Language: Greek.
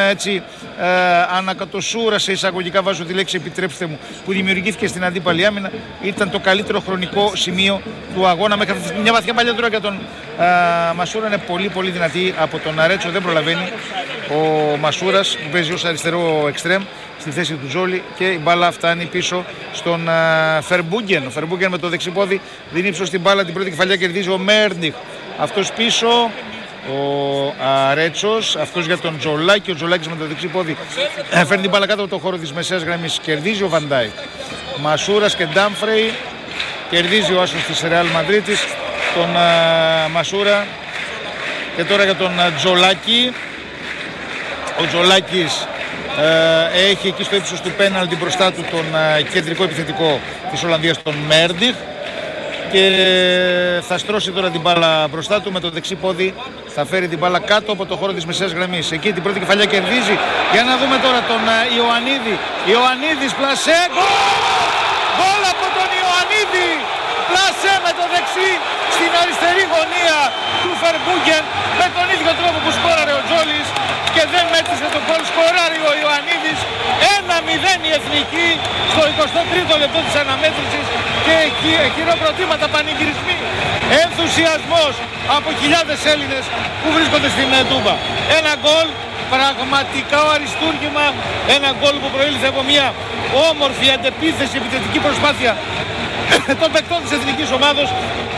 έτσι ανακατοσούρα, σε εισαγωγικά βάζω τη λέξη, επιτρέψτε μου, που δημιουργήθηκε στην αντίπαλη άμυνα. Ήταν το καλύτερο χρονικό σημείο του αγώνα. Μέχρι μια βαθιά παλιά τώρα για τον Μασούρα είναι πολύ πολύ δυνατή από τον Αρέτσο, δεν προλαβαίνει ο Μασούρας που παίζει ως αριστερό εξτρέμ στη θέση του Τζόλι και η μπάλα φτάνει πίσω στον Φερμπούγκεν. Ο Φερμπούγκεν με το δεξιπόδι δίνει ύψος στην μπάλα, την πρώτη κεφαλιά κερδίζει ο Μέρντιχ. Αυτός πίσω, ο Αρέτσος, αυτός για τον Τζολάκη. Ο Τζολάκης με το δεξιπόδι φέρνει την μπάλα κάτω από το χώρο της μεσαίας γραμμής, κερδίζει ο Βαντάικ. Μασούρας και Ντάμφρεϊ, κερδίζει ο άσος της Ρεάλ Μαδρίτης τον Μασούρα. Και τώρα για τον Τζολάκη. Ο Τζολάκης έχει εκεί στο ύψος του πέναλτι μπροστά του τον κεντρικό επιθετικό της Ολλανδίας, τον Μέρντιχ, και θα στρώσει τώρα την μπάλα μπροστά του με το δεξί πόδι, θα φέρει την μπάλα κάτω από το χώρο της μεσαίας γραμμής. Εκεί την πρώτη κεφαλιά κερδίζει. Για να δούμε τώρα τον Ιωαννίδη. Ιωαννίδης, πλασέ, γκολ από τον Ιωαννίδη. Πλασέ με το δεξί στην αριστερή γωνία του Φερμπούγκεν, με τον ίδιο τρόπο που σκόραρε ο Τζόλης και δεν μέτρησε το γκολ. Σκοράρει ο Ιωαννίδης. 1-0 η Εθνική στο 23ο λεπτό της αναμέτρησης και χειροκροτήματα, πανηγυρισμοί, ενθουσιασμός από χιλιάδες Έλληνες που βρίσκονται στην Τούμπα. Ένα γκολ πραγματικά αριστούργημα, ένα γκολ που προήλθε από μια όμορφη αντεπίθεση, επιθετική προσπάθεια των παικτών της εθνικής ομάδος